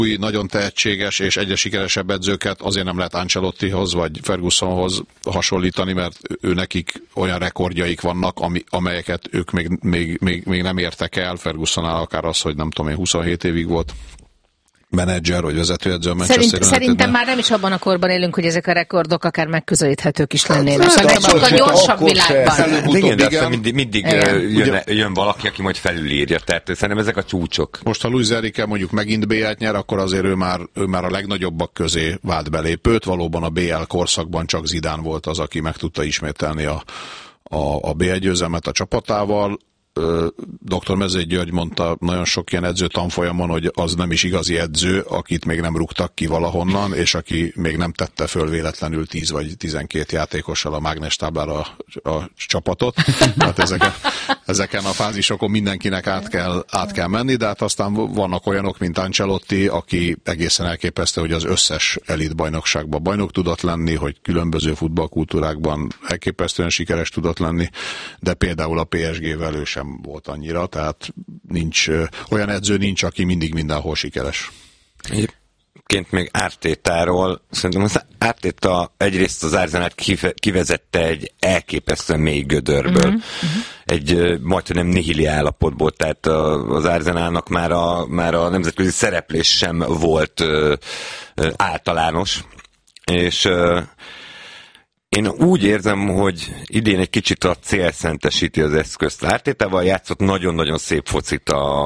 új, nagyon tehetséges és egyre sikeresebb edzőket azért nem lehet Ancelottihoz vagy Fergusonhoz hasonlítani, mert ő nekik olyan rekordjaik vannak, amelyeket ők még nem értek el. Fergusonnál akár az, hogy nem tudom én, 27 évig volt menedzser vagy vezetőedző a Manchester Unitedben. Szerintem már nem is abban a korban élünk, hogy ezek a rekordok akár megközelíthetők is lennének. Szóval sokkal gyorsabb világban. Igen, de mindig jön valaki, aki majd felülírja. Tehát szerintem ezek a csúcsok. Most ha Luis Enrique mondjuk megint BL-t nyer, akkor azért ő már a legnagyobbak közé vált belépőt. Valóban a BL korszakban csak Zidane volt az, aki meg tudta ismételni a BL győzelmet a csapatával. Dr. Mezei György mondta nagyon sok ilyen edző tanfolyamon, hogy az nem is igazi edző, akit még nem rúgtak ki valahonnan, és aki még nem tette föl véletlenül 10 vagy 12 játékossal a mágnestáblára a csapatot. Hát ezeken a fázisokon mindenkinek át kell menni, de hát aztán vannak olyanok, mint Ancelotti, aki egészen elképesztő, hogy az összes elit bajnokságban bajnok tudott lenni, hogy különböző futballkultúrákban elképesztően sikeres tudott lenni, de például a PSG-vel ő sem volt annyira, tehát olyan edző nincs, aki mindig mindenhol sikeres. Egyébként még Artétáról, szerintem az Artéta egyrészt az Arsenalt kivezette egy elképesztően mély gödörből. Egy majdnem nihili állapotból, tehát az Arsenalnak már a nemzetközi szereplés sem volt általános, és én úgy érzem, hogy idén egy kicsit a cél szentesíti az eszközt. Artétával játszott nagyon-nagyon szép focit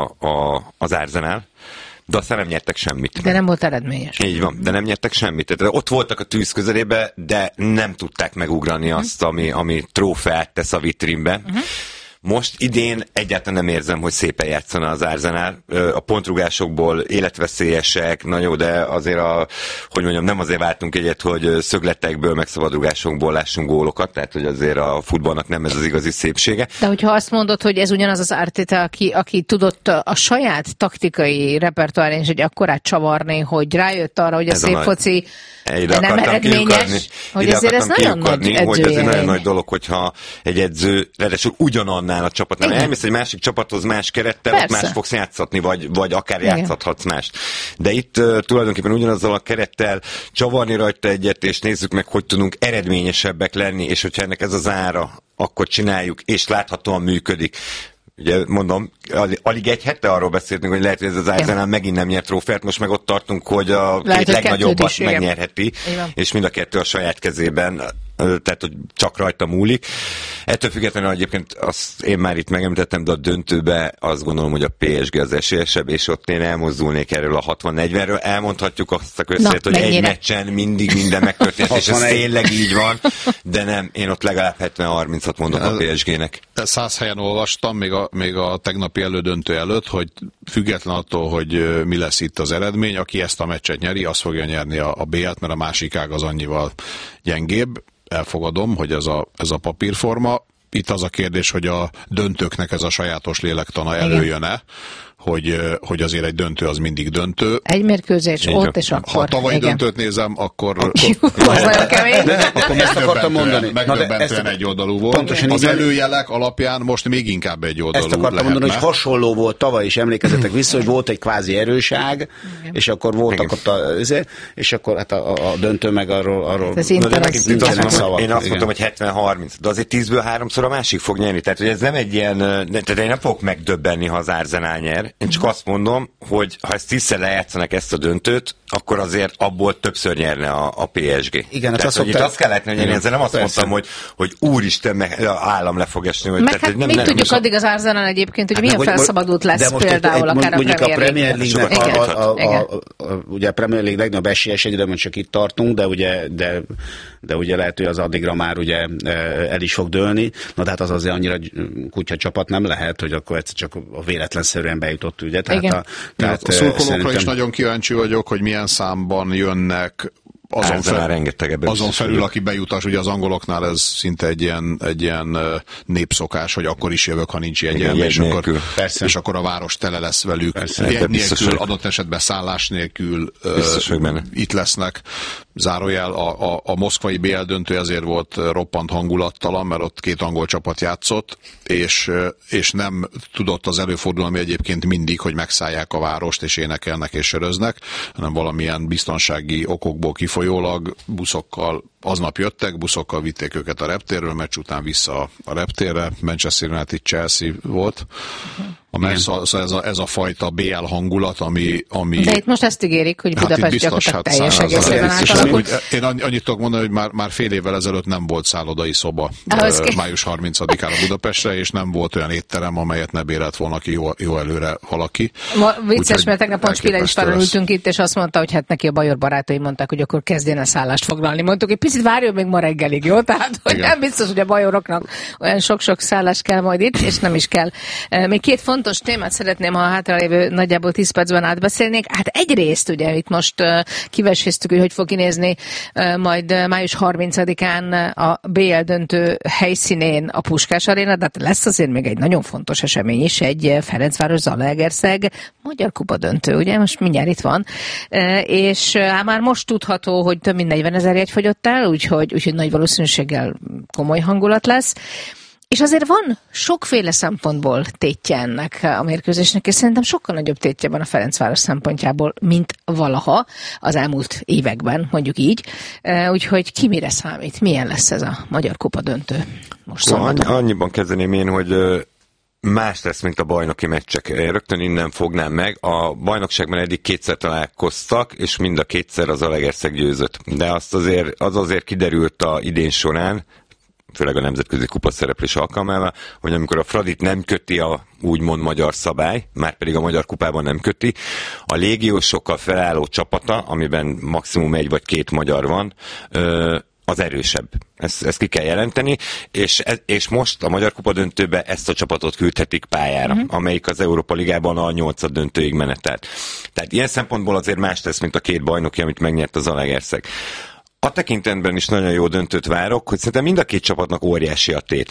az Arsenal, de aztán nem nyertek semmit. De nem volt eredményes. Így van, de nem nyertek semmit. Tehát ott voltak a tűz közelébe, de nem tudták megugrani azt, ami trófeát tesz a vitrínbe. Most idén egyáltalán nem érzem, hogy szépen játszana az Arsenal. A pontrugásokból életveszélyesek, na jó, de azért nem azért váltunk egyet, hogy szögletekből, meg szabadrugásokból lássunk gólokat, tehát hogy azért a futballnak nem ez az igazi szépsége. De hogyha azt mondod, hogy ez ugyanaz az Arteta, aki tudott a saját taktikai repertoárján is egy akkorát csavarni, hogy rájött arra, hogy a szép foci nem eredményes, hogy ezért ez nagyon nagy edzője. Hogy ez egy nagyon nagy dolog, hogyha egy edző, ráadásul ugyanannál a csapatnál elmész egy másik csapathoz más kerettel, ott más fogsz játszatni, vagy akár játszathatsz mást. De itt tulajdonképpen ugyanazzal a kerettel csavarni rajta egyet, és nézzük meg, hogy tudunk eredményesebbek lenni, és hogyha ennek ez az ára, akkor csináljuk, és láthatóan működik. Ugye mondom, alig egy hete arról beszéltünk, hogy lehet, hogy ez az Arsenal megint nem nyert trófeát, most meg ott tartunk, hogy a két legnagyobbat megnyerheti, és mind a kettő a saját kezében, tehát hogy csak rajta múlik. Ettől függetlenül egyébként azt én már itt megemlítettem, de a döntőbe azt gondolom, hogy a PSG az esélyesebb, és ott én elmozdulnék erről a 60-40-ről. Elmondhatjuk azt a közszeret, hogy egy meccsen mindig minden megtörtént, és ez tényleg így van, de nem, én ott legalább 70-30-at mondok a PSG-nek. 100 helyen olvastam, még a tegnapi elődöntő előtt, hogy független attól, hogy mi lesz itt az eredmény, aki ezt a meccset nyeri, az fogja nyerni a BL-t, mert a másik ág az annyival gyengébb. Elfogadom, hogy ez a papírforma. Itt az a kérdés, hogy a döntőknek ez a sajátos lélektana előjön-e, hogy azért egy döntő az mindig döntő. Egy mérkőzés ott és akkor. Ha tavalyi döntőt nézem, akkor az nagyon kemény. Akkor ezt akartam mondani. Megdöbbentően egyoldalú volt. Az előjelek alapján most még inkább egy oldalú lehetne. Ezt akartam mondani, hogy hasonló volt tavaly is, emlékezzetek vissza, hogy volt egy kvázi erőság, és akkor voltak ott és akkor hát a döntő meg arról nincsenek szavak. Én azt mondtam, hogy 70-30, de azért 10-ből 3-szor a másik fog nyerni. Tehát, hogy ez nem egy ilyen, tehát én nem fogok megdöbbenni, ha az Arsenal nyer. Én csak azt mondom, hogy ha ezt 10-szer lejátszanak ezt a döntőt, akkor azért abból többször nyerne a PSG. Igen, tehát, hogy itt azt kell látni, hogy én ezzel nem azt mondtam, hogy úristen, állam le fog esni. Meg hát még tudjuk addig az Arsenal egyébként, hogy milyen felszabadult lesz például akár a Premier League-nek. Ugye a Premier League legnagyobb esélyes, egyre csak itt tartunk, de ugye lehet, hogy az addigra már ugye el is fog dőlni. Na de hát az azért annyira kutya csapat nem lehet, hogy akkor egyszer csak véletlenszerűen bejutott, ugye? Tehát a szurkolókra is nagyon kíváncsi vagyok, hogy milyen számban jönnek azon felül, aki bejutas, ugye az angoloknál ez szinte egy ilyen népszokás, hogy akkor is jövök, ha nincs jegyem, és akkor a város tele lesz velük. Jegy nélkül, adott esetben szállás nélkül itt lesznek. Zárójel, a moszkvai BL döntő ezért volt roppant hangulattalan, mert ott 2 angol csapat játszott, és nem tudott az előfordulni, ami egyébként mindig, hogy megszállják a várost, és énekelnek és söröznek, hanem valamilyen biztonsági okokból kifolyólag buszokkal, aznap jöttek, buszokkal vitték őket a reptérről, meccs után vissza a reptérre, Manchester United Chelsea volt. Ez a fajta BL hangulat, ami... De itt most ezt ígérik, hogy Budapest gyakorlatilag teljes egészében átalakult. Én annyit tudok mondani, hogy már fél évvel ezelőtt nem volt szállodai szoba május 30-án a Budapestre, és nem volt olyan étterem, amelyet ne bérelt volna ki jó előre valaki. Vicces, mert tegnap pont Spillel ültünk itt, és azt mondta, hogy hát neki a bajor barátai mondták, hogy akkor kezdjen el szállást foglalni. Mondtuk, hogy picit várjon még ma reggelig, jó? Tehát, hogy nem biztos, hogy a bajoroknak olyan sok-sok szállás kell majd itt, és nem is kell. Még 2 fontos témát szeretném, ha a hátralévő nagyjából 10 percben átbeszélnék. Hát egyrészt ugye itt most kiveséztük, hogy fog kinézni majd május 30-án a BL döntő helyszínén a Puskás Aréna, de hát lesz azért még egy nagyon fontos esemény is, egy Ferencváros-Zalaegerszeg Magyar Kupa döntő, ugye most mindjárt itt van, és már most tudható, hogy több mint 40 000 jegy fogyott el, úgyhogy nagy valószínűséggel komoly hangulat lesz. És azért van sokféle szempontból tétje ennek a mérkőzésnek, és szerintem sokkal nagyobb tétje van a Ferencváros szempontjából, mint valaha az elmúlt években, mondjuk így. Úgyhogy ki mire számít? Milyen lesz ez a Magyar Kupa döntő most szombaton? Annyiban kezdeném én, hogy más lesz, mint a bajnoki meccsek. Rögtön innen fognám meg. A bajnokságban eddig 2-szer találkoztak, és mind a 2-szer az Zalaegerszeg győzött. De az azért kiderült a idén során, főleg a nemzetközi kupa szereplés alkalmával, hogy amikor a Fradit nem köti a úgymond magyar szabály, már pedig a Magyar Kupában nem köti, a légiósokkal felálló csapata, amiben maximum 1 vagy 2 magyar van, az erősebb. Ezt ki kell jelenteni, és most a Magyar Kupa döntőbe ezt a csapatot küldhetik pályára, amelyik az Európa Ligában a 8. döntőig menetelt. Tehát ilyen szempontból azért más lesz, mint a 2 bajnoki, amit megnyert a Zalaegerszeg. A tekintetben is nagyon jó döntőt várok, hogy szerintem mind a 2 csapatnak óriási a tét.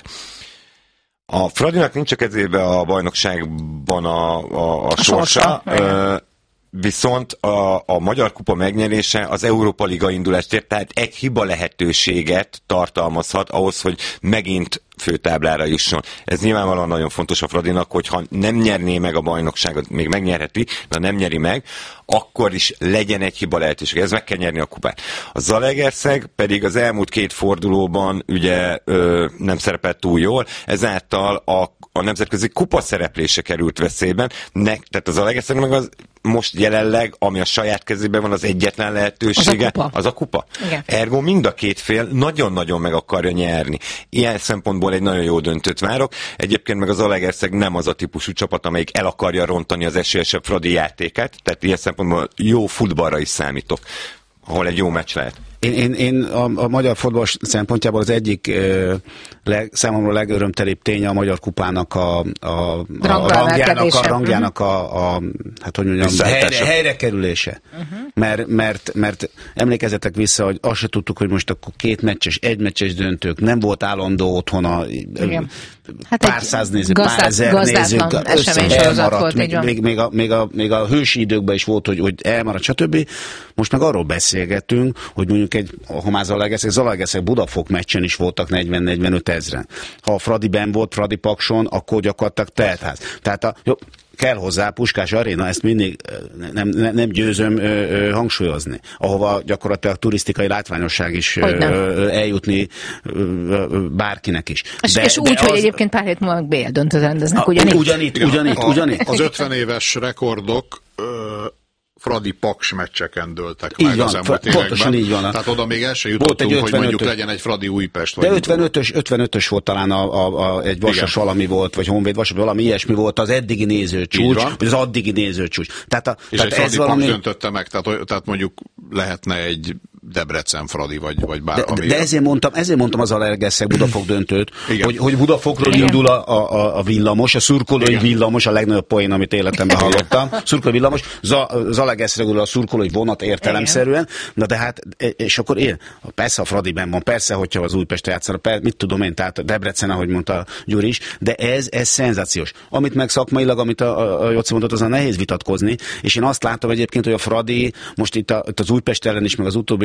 A Fradinak nincs a kezébe a bajnokságban a sorsa, viszont a Magyar Kupa megnyerése az Európa Liga indulást ért, tehát egy hiba lehetőséget tartalmazhat ahhoz, hogy megint főtáblára jusson. Ez nyilvánvalóan nagyon fontos a Fradinak, hogyha nem nyerné meg a bajnokságot, még megnyerheti, de nem nyeri meg, akkor is legyen egy hiba lehetőség. Ez meg kell nyerni a kupát. A Zalaegerszeg pedig az elmúlt 2 fordulóban ugye nem szerepelt túl jól, ezáltal a nemzetközi kupa szereplése került veszélyben. Tehát az Zalaegerszeg meg az most jelenleg, ami a saját kezében van, az egyetlen lehetősége, az a kupa. Igen. Ergo mind a 2 fél nagyon-nagyon meg akarja nyerni. Ilyen szempontból egy nagyon jó döntőt várok. Egyébként meg az Zalaegerszeg nem az a típusú csapat, amelyik el akarja rontani az esélyesebb Fradi játékát, tehát ilyen szempontból jó futballra is számítok, ahol egy jó meccs lehet. Én a magyar fotball szempontjából az egyik számomra legörömtelibb tény a Magyar Kupának a rangjának hát hogy mondjam, helyre kerülése. Mert emlékezzetek vissza, hogy azt se tudtuk, hogy most akkor 2 meccses, 1 meccses döntők, nem volt állandó otthon pár száz néző, pár ezer néző, elmaradt, még a hősi időkben is volt, hogy elmaradt, stb. Most meg arról beszélgetünk, hogy mondjuk ha már Zalaegerszeg Budafok meccsen is voltak 40-45 ezren. Ha a Fradi benn volt, Fradi Pakson, akkor gyakorlatilag teltház. Tehát kell hozzá Puskás Aréna, ezt mindig nem győzöm hangsúlyozni, ahova gyakorlatilag turisztikai látványosság is eljutni bárkinek is. És úgy, hogy egyébként pár hét múlva BL döntőt rendeznek, ugyanitt. Az 50 éves rekordok Fradi Paks meccseken dőltek meg az elmúlt években. Pontosan így van. Tehát oda még el se jutottunk, hogy mondjuk legyen egy Fradi Újpest. De 55-ös volt talán egy Vasas valami volt, vagy Honvéd Vasas, valami ilyesmi volt az eddigi nézőcsúcs, vagy az addigi nézőcsúcs. És egy Fradi Paks döntötte meg, tehát mondjuk lehetne egy Debrecen Fradi, vagy bármi. De ezért mondtam az Zalaegerszeg Budafok döntőt, hogy Budafokról indul a villamos, a szurkolói villamos, a legnagyobb poén, amit életemben hallottam. Szurkolói villamos, Zalaegerszegről a szurkolói vonat értelemszerűen, na de hát, és akkor persze a Fradiben van, persze, hogyha az Újpest játszanak, mit tudom én, tehát a Debrecen, ahogy mondta Gyuri is, de ez szenzációs. Amit meg szakmailag, amit a Jóci mondott, azon nehéz vitatkozni, és én azt látom egyébként, hogy a Fradi most itt az Újpest ellen is, meg az utóbbi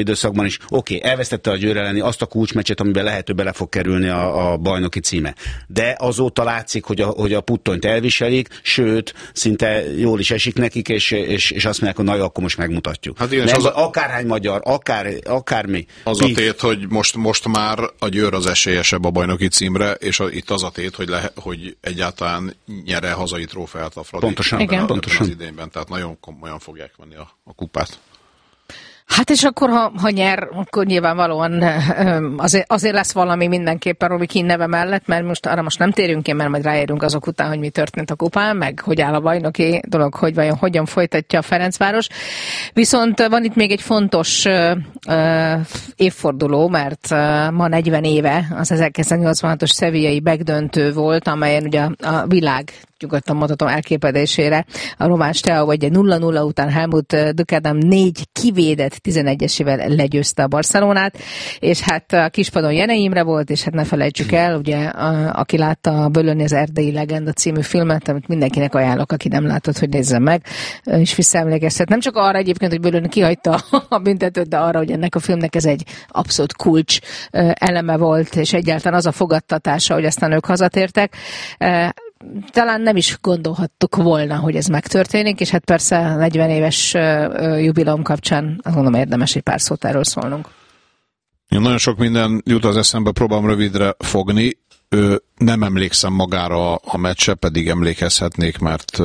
időszakban is, oké, elvesztette a Győr elleni azt a kulcsmeccset, amiben lehető bele fog kerülni a bajnoki címe. De azóta látszik, hogy a puttonyt elviselik, sőt, szinte jól is esik nekik, és azt mondják, hogy na, akkor most megmutatjuk. Hát akárhány magyar, akármi. Az a tét, hogy most már a Győr az esélyesebb a bajnoki címre, és itt az a tét, hogy egyáltalán nyere hazai trófeát a Fradi. Pontosan. Az idényben, tehát nagyon komolyan fogják venni a kupát. Hát és akkor, ha nyer, akkor nyilvánvalóan azért lesz valami mindenképpen Robi Keane neve mellett, mert arra most nem térünk ki, mert majd ráérünk azok után, hogy mi történt a kupán, meg hogy áll a bajnoki dolog, hogyan folytatja a Ferencváros. Viszont van itt még egy fontos évforduló, mert ma 40 éve az 1986-os szevillai begdöntő volt, amelyen ugye a világ nyugodtan mondhatom elképedésére a román Steaua vagy 0-0 után Helmut Dukadam 4 kivédett 11-esével legyőzte a Barcelonát, és hát a kispadon Jenei Imre volt, és hát ne felejtsük el, ugye, aki látta a Bölöni az erdélyi legenda című filmet, amit mindenkinek ajánlok, aki nem látott, hogy nézze meg, és visszaemlékeztet. Nem csak arra egyébként, hogy Bölöni kihagyta a büntetőt, de arra, hogy ennek a filmnek ez egy abszolút kulcs eleme volt, és egyáltalán az a fogadtatása, hogy aztán ők hazatértek. Talán nem is gondolhattuk volna, hogy ez megtörténik, és hát persze 40 éves jubileum kapcsán azt mondom, érdemes egy pár szót erről szólnunk. Nagyon sok minden jut az eszembe, próbálom rövidre fogni. Nem emlékszem magára a meccsre, pedig emlékezhetnék, mert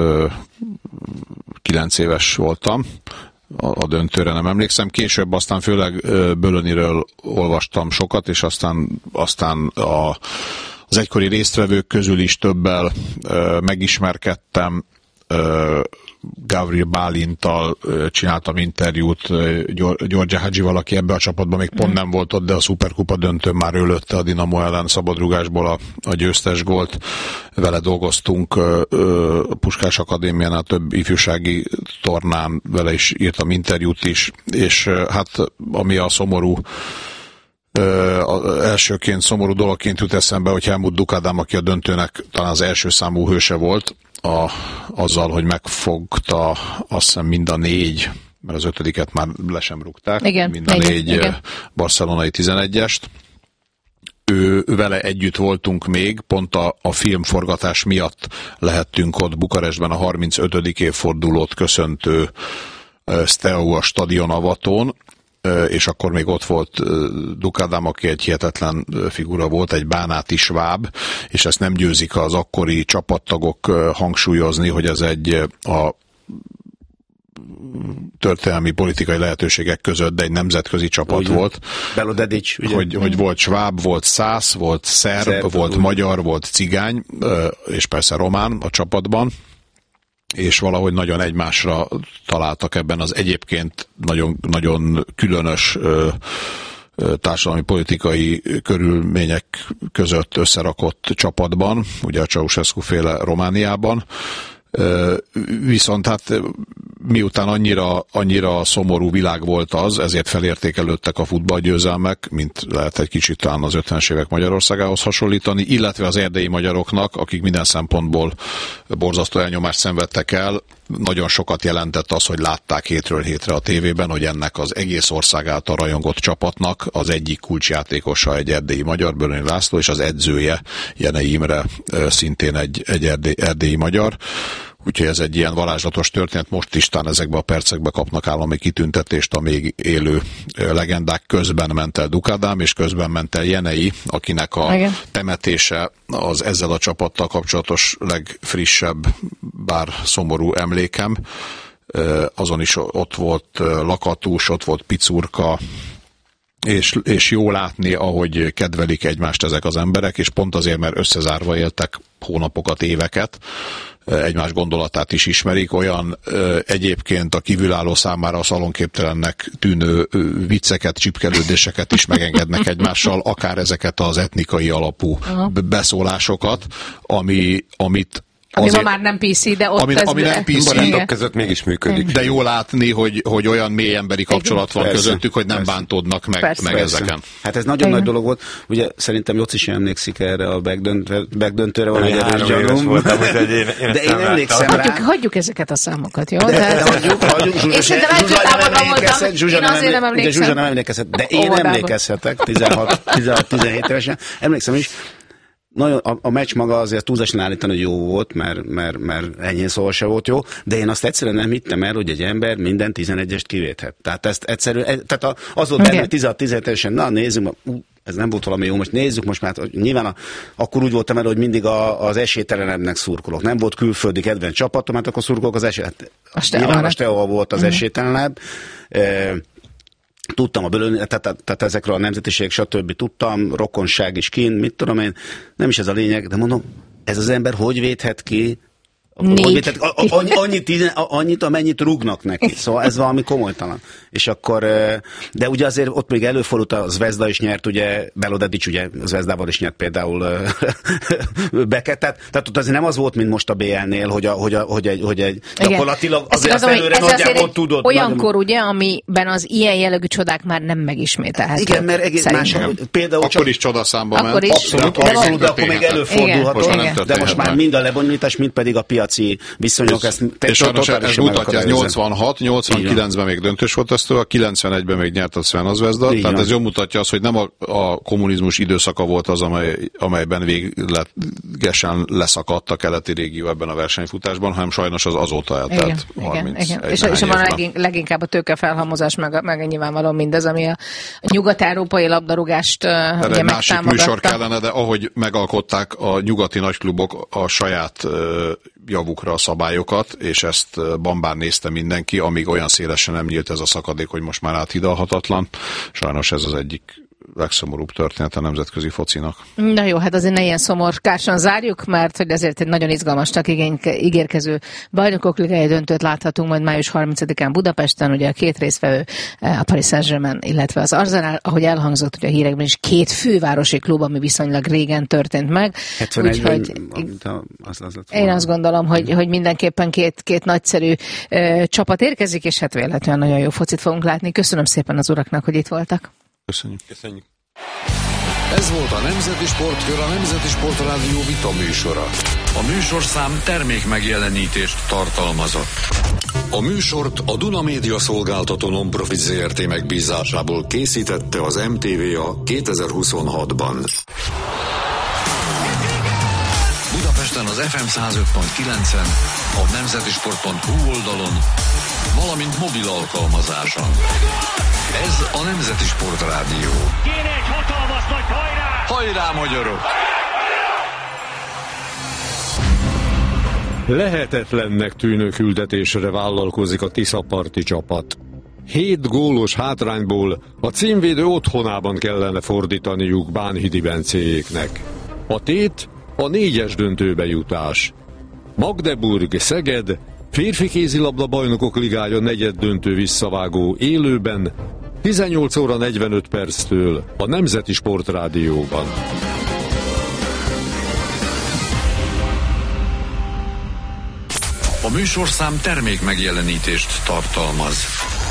9 éves voltam. A döntőre nem emlékszem. Később aztán főleg Bölöniről olvastam sokat, és aztán az egykori résztvevők közül is többel megismerkedtem. Gavril Bálinttal csináltam interjút, György Hadzsival, aki ebbe a csapatban még pont nem volt ott, de a Szuperkupa döntőn már ő lőtte a Dinamo ellen szabadrugásból a győztes gólt. Vele dolgoztunk a Puskás Akadémiánál, több ifjúsági tornán, vele is írtam interjút is, és hát ami a szomorú elsőként szomorú dologként jut eszembe, hogy Helmut Dukadam, aki a döntőnek talán az első számú hőse volt, azzal, hogy megfogta azt hiszem mind a 4, mert az 5-et már le sem rúgták, igen, mind a 4 barcelonai 11-est. Ő vele együtt voltunk még, pont a filmforgatás miatt lehettünk ott Bukarestben a 35. évfordulót köszöntő Steaua stadionavatón, és akkor még ott volt Dukadam, aki egy hihetetlen figura volt, egy bánáti sváb, és ezt nem győzik az akkori csapattagok hangsúlyozni, hogy ez a történelmi politikai lehetőségek között, de egy nemzetközi csapat úgy volt. Belodedics, ugye? Hogy volt sváb, volt szász, volt szerb, volt magyar, volt cigány, és persze román a csapatban, és valahogy nagyon egymásra találtak ebben az egyébként nagyon, nagyon különös társadalmi politikai körülmények között összerakott csapatban, ugye a Ceausescu féle Romániában. Viszont hát miután annyira szomorú világ volt az, ezért felértékelődtek a futballgyőzelmek, mint lehet egy kicsit talán az 50-es évek Magyarországához hasonlítani, illetve az erdélyi magyaroknak, akik minden szempontból borzasztó elnyomást szenvedtek el, nagyon sokat jelentett az, hogy látták hétről hétre a tévében, hogy ennek az egész ország által rajongott csapatnak az egyik kulcsjátékosa egy erdélyi magyar, Bölöni László, és az edzője Jenei Imre szintén egy erdélyi magyar. Úgyhogy ez egy ilyen varázslatos történet. Most is talán ezekben a percekben kapnak állami kitüntetést a még élő legendák. Közben ment el Dukadam, és közben ment el Jenei, akinek a temetése az ezzel a csapattal kapcsolatos legfrissebb, bár szomorú emlékem. Azon is ott volt Lakatus, ott volt Picurka, és jó látni, ahogy kedvelik egymást ezek az emberek, és pont azért, mert összezárva éltek hónapokat, éveket, egymás gondolatát is ismerik, olyan egyébként a kívülálló számára a szalonképtelennek tűnő vicceket, csipkelődéseket is megengednek egymással, akár ezeket az etnikai alapú beszólásokat, amit Ami ma már nem PC, de ott ami nem PC, barátok között mégis működik. De jó látni, hogy olyan mély emberi kapcsolat van közöttük, hogy nem bántódnak meg ezeken. Hát ez nagyon nagy dolog volt. Ugye szerintem Jocsi sem emlékszik erre a backdöntőre, van egy erős gyanúm. De én emlékszem rá. Hagyjuk ezeket a számokat, jó? Hagyjuk. Zsuzsa nem emlékezhet, de én emlékezhetek 16-17 évesen. Emlékszem is. Nagyon, a meccs maga azért túlzásan állítani, hogy jó volt, mert ennyi szó se volt jó, de én azt egyszerűen nem hittem el, hogy egy ember minden 11-est kivéthet. Tehát ezt egyszerűen, tehát az volt benne, hogy 16-17-esen, na nézzük, ez nem volt valami jó, most nézzük, most már nyilván akkor úgy voltam el, hogy mindig az esélytelenebbnek szurkolok. Nem volt külföldi kedvenc csapatom, hát akkor szurkolok az nyilván a Steaua volt az esélytelenebb. Tudtam tehát ezekről a nemzetiségek, stb. Tudtam, rokonság is kint, mit tudom én, nem is ez a lényeg, de mondom, ez az ember hogy védhet ki? Annyit, amennyit rúgnak neki. Szóval ez valami komolytalan. És akkor, de ugye azért ott még előfordult, a Zvezda is nyert, ugye, Belodedics ugye Zvezdával is nyert például Beket. Tehát ott azért nem az volt, mint most a BL-nél, hogy egy gyakorlatilag azért azt előre nagyjából tudod. Olyankor ugye, amiben az ilyen jellegű csodák már nem megismételhetők. Igen, mert egész más. Például akkor is csodaszámban ment. Abszolút, de akkor még előfordulhatott. De most már mind a lebonyolítás, mind pedig a piaci viszonyok. És sajnos ez mutatja, 86, 89-ben még döntős volt ezt, a 91-ben még nyert a Crvena Zvezda, tehát ez jól mutatja azt, hogy nem a kommunizmus időszaka volt az, amelyben véglegesen leszakadt a keleti régió ebben a versenyfutásban, hanem sajnos az azóta eltelt 31 És van leginkább a tőkefelhalmozás, meg nyilvánvalóan mindez, ami a nyugat-európai labdarúgást ugye másik műsor kellene, de ahogy megalkották a nyugati nagyklubok a saját javukra a szabályokat, és ezt bambán nézte mindenki, amíg olyan szélesen nem nyílt ez a szakadék, hogy most már áthidalhatatlan. Sajnos ez az egyik legszomorúbb történet a nemzetközi focinak. Na jó, hát azért ne ilyen szomorkásan zárjuk, mert hogy azért egy nagyon izgalmasnak ígérkező Bajnokok Ligája döntőt láthatunk majd május 30-án Budapesten, ugye a két résztvevő, a Paris Saint-Germain, illetve az Arsenal, ahogy elhangzott, hogy a hírekben is két fővárosi klub, ami viszonylag régen történt meg. Úgyhogy én azt gondolom, hogy mindenképpen két nagyszerű csapat érkezik, és hát véletlenül nagyon jó focit fogunk látni. Köszönöm szépen az uraknak, hogy itt voltak. Köszönjük. Ez volt a Nemzeti Sportkör, a Nemzeti Sportrádió vita műsora. A műsorszám termék megjelenítést tartalmazott. A műsort a Duna Média Szolgáltató Non-Profit Zrt. Megbízásából készítette az MTVA 2026-ban. Budapesten az FM 105.9-en, a nemzetisport.hu oldalon, valamint mobil alkalmazáson. Ez a Nemzeti Sportrádió. Kéne egy hatalmas nagy hajrá! Hajrá, magyarok! Lehetetlennek tűnő küldetésre vállalkozik a Tiszaparti csapat. 7 gólos hátrányból a címvédő otthonában kellene fordítaniuk Bánhidi Bencéjéknek. A tét a 4-es döntőbe jutás. Magdeburg, Szeged, férfi kézilabda Bajnokok Ligája negyeddöntő visszavágó élőben 18 óra 45 perctől a Nemzeti Sportrádióban. A műsorszám termék megjelenítést tartalmaz.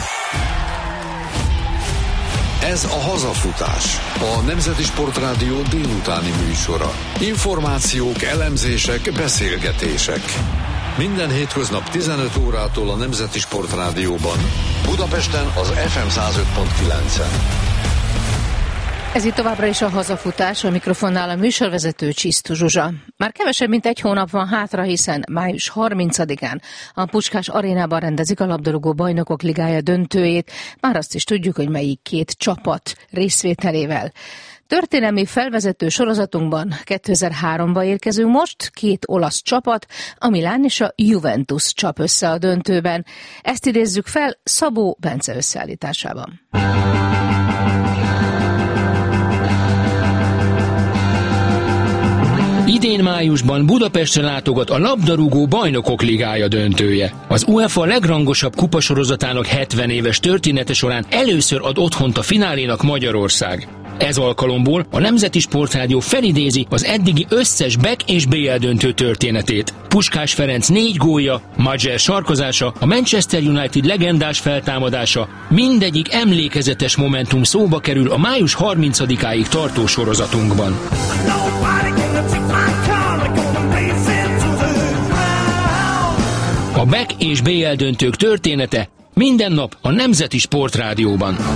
Ez a Hazafutás, a Nemzeti Sportrádió délutáni műsora. Információk, elemzések, beszélgetések. Minden hétköznap 15 órától a Nemzeti Sportrádióban. Budapesten az FM 105.9-en. Ez itt továbbra is a Hazafutás, a mikrofonnál a műsorvezető Csisztu Zsuzsa. Már kevesebb, mint egy hónap van hátra, hiszen május 30-án a Puskás Arénában rendezik a labdarúgó Bajnokok Ligája döntőjét. Már azt is tudjuk, hogy melyik két csapat részvételével. Történelmi felvezető sorozatunkban 2003-ba érkezünk most, két olasz csapat, a Milán és a Juventus csap össze a döntőben. Ezt idézzük fel Szabó Bence összeállításában. Idén májusban Budapestre látogat a labdarúgó Bajnokok Ligája döntője. Az UEFA legrangosabb kupasorozatának 70 éves története során először ad otthont a finálénak Magyarország. Ez alkalomból a Nemzeti Sportrádió felidézi az eddigi összes BEK és BL döntő történetét. Puskás Ferenc 4 gólja, Majer sarkozása, a Manchester United legendás feltámadása, mindegyik emlékezetes momentum szóba kerül a május 30-áig tartó sorozatunkban. A BEK és BL döntők története minden nap a Nemzeti Sportrádióban.